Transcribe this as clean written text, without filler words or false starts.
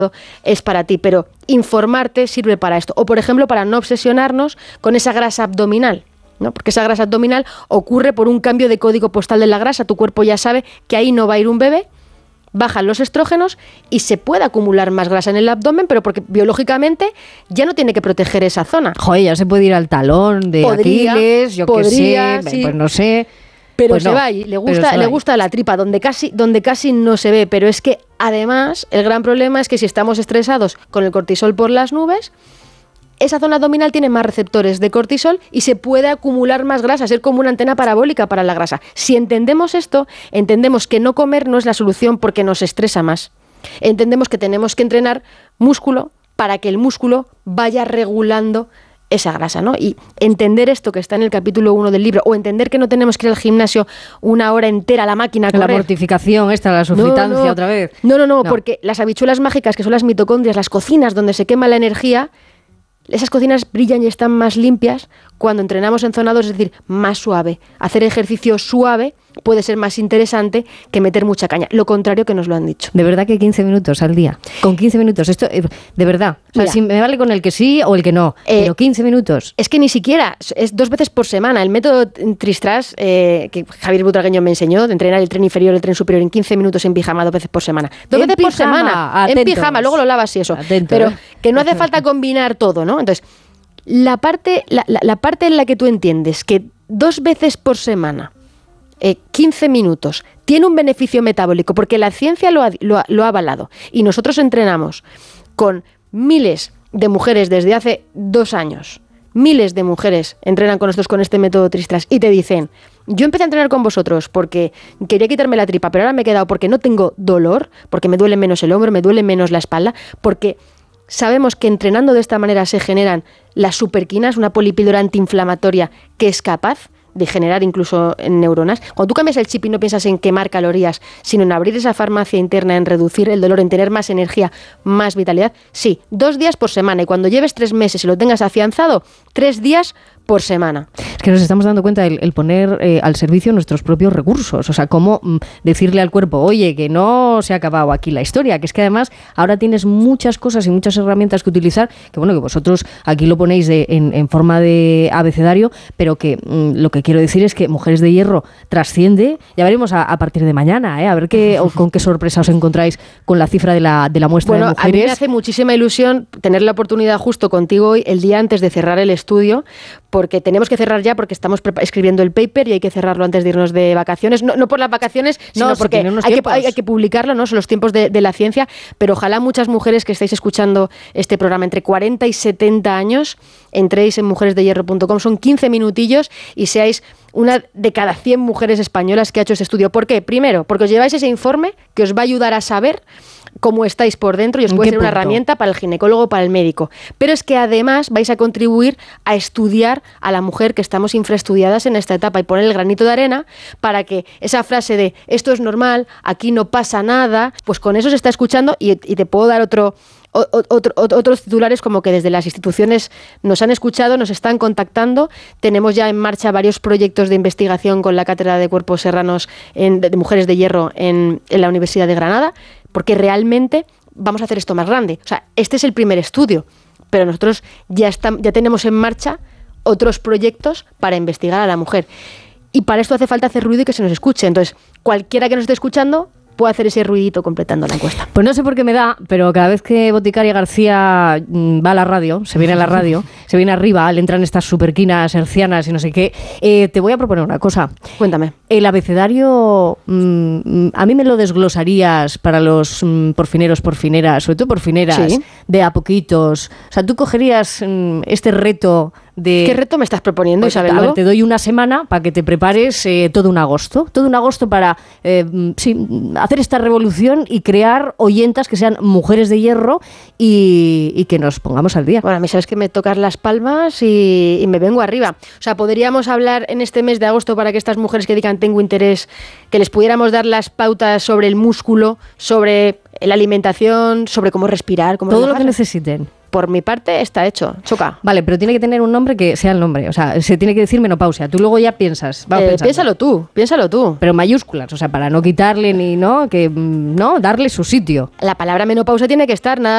es para ti, pero informarte sirve para esto. O, por ejemplo, para no obsesionarnos con esa grasa abdominal, ¿no? Porque esa grasa abdominal ocurre por un cambio de código postal de la grasa. Tu cuerpo ya sabe que ahí no va a ir un bebé, bajan los estrógenos y se puede acumular más grasa en el abdomen, pero porque biológicamente ya no tiene que proteger esa zona. Joder, ya se puede ir al talón de Aquiles, yo qué sé, sí. Pues no sé. Pero pues se no, va y le gusta la tripa, donde casi no se ve. Pero es que además el gran problema es que si estamos estresados con el cortisol por las nubes, esa zona abdominal tiene más receptores de cortisol y se puede acumular más grasa, ser como una antena parabólica para la grasa. Si entendemos esto, entendemos que no comer no es la solución porque nos estresa más. Entendemos que tenemos que entrenar músculo para que el músculo vaya regulando esa grasa, ¿no? Y entender esto que está en el capítulo 1 del libro, o entender que no tenemos que ir al gimnasio una hora entera a la máquina a correr. La mortificación la sufritancia otra vez. No, porque las habichuelas mágicas, que son las mitocondrias, las cocinas donde se quema la energía, esas cocinas brillan y están más limpias cuando entrenamos en zona 2, es decir, más suave. Hacer ejercicio suave puede ser más interesante que meter mucha caña. Lo contrario que nos lo han dicho. De verdad que 15 minutos al día. Con 15 minutos. Esto, de verdad. O sea, si me vale con el que sí o el que no. Pero 15 minutos. Es que ni siquiera. Es 2 veces por semana. El método Tristras, que Javier Butragueño me enseñó, de entrenar el tren inferior y el tren superior en 15 minutos en pijama 2 veces por semana. 2 veces por semana. Atentos. En pijama. Luego lo lavas y eso. Atentos, pero que no hace falta combinar todo, ¿no? Entonces, la parte en la que tú entiendes que 2 veces por semana 15 minutos, tiene un beneficio metabólico, porque la ciencia lo ha avalado. Y nosotros entrenamos con miles de mujeres desde hace 2 años. Miles de mujeres entrenan con nosotros con este método Tristras y te dicen, yo empecé a entrenar con vosotros porque quería quitarme la tripa, pero ahora me he quedado porque no tengo dolor, porque me duele menos el hombro, me duele menos la espalda, porque sabemos que entrenando de esta manera se generan las superquinas, una polipíldora antiinflamatoria que es capaz de generar incluso neuronas. Cuando tú cambias el chip y no piensas en quemar calorías, sino en abrir esa farmacia interna, en reducir el dolor, en tener más energía, más vitalidad, sí, 2 días por semana. Y cuando lleves 3 meses y lo tengas afianzado, 3 días por semana. Es que nos estamos dando cuenta el poner al servicio nuestros propios recursos. O sea, cómo decirle al cuerpo, oye, que no se ha acabado aquí la historia, que es que además ahora tienes muchas cosas y muchas herramientas que utilizar, que bueno, que vosotros aquí lo ponéis en forma de abecedario, pero que lo que quiero decir es que Mujeres de Hierro trasciende. Ya veremos a partir de mañana, a ver con qué sorpresa os encontráis con la cifra de la muestra de mujeres. A mí me hace muchísima ilusión tener la oportunidad justo contigo hoy, el día antes de cerrar el estudio, porque tenemos que cerrar ya porque estamos escribiendo el paper y hay que cerrarlo antes de irnos de vacaciones. No por las vacaciones, sino porque hay que publicarlo, ¿no? Son los tiempos de la ciencia, pero ojalá muchas mujeres que estáis escuchando este programa entre 40 y 70 años entréis en mujeresdehierro.com, son 15 minutillos y seáis una de cada 100 mujeres españolas que ha hecho ese estudio. ¿Por qué? Primero, porque os lleváis ese informe que os va a ayudar a saber cómo estáis por dentro y os puede ser una herramienta para el ginecólogo, para el médico. Pero es que además vais a contribuir a estudiar a la mujer, que estamos infraestudiadas en esta etapa, y poner el granito de arena para que esa frase de esto es normal, aquí no pasa nada, pues con eso se está escuchando y te puedo dar otros titulares, como que desde las instituciones nos han escuchado, nos están contactando. Tenemos ya en marcha varios proyectos de investigación con la Cátedra de Cuerpos Serranos de Mujeres de Hierro en la Universidad de Granada, porque realmente vamos a hacer esto más grande. O sea, este es el primer estudio, pero nosotros ya tenemos en marcha otros proyectos para investigar a la mujer. Y para esto hace falta hacer ruido y que se nos escuche. Entonces, cualquiera que nos esté escuchando puede hacer ese ruidito completando la encuesta. Pues no sé por qué me da, pero cada vez que Boticaria García va a la radio, se viene a la radio, se viene arriba, le entran estas superquinas hercianas y no sé qué, te voy a proponer una cosa. Cuéntame. El abecedario, a mí me lo desglosarías para los porfineros, porfineras, sobre todo porfineras, ¿sí? De a poquitos. O sea, tú cogerías este reto de... ¿Qué reto me estás proponiendo, Isabel? A ver, te doy una semana para que te prepares todo un agosto para hacer esta revolución y crear oyentas que sean mujeres de hierro y que nos pongamos al día. Bueno, a mí sabes que me tocas las palmas y me vengo arriba. O sea, podríamos hablar en este mes de agosto para que estas mujeres que digan tengo interés, que les pudiéramos dar las pautas sobre el músculo, sobre la alimentación, sobre cómo respirar, cómo todo lo que necesiten. Por mi parte está hecho, choca. Vale, pero tiene que tener un nombre que sea el nombre. O sea, se tiene que decir menopausia. Tú luego ya piensas. Piénsalo tú. Pero mayúsculas, o sea, para no quitarle ni, ¿no? Que, ¿no? Darle su sitio. La palabra menopausia tiene que estar, nada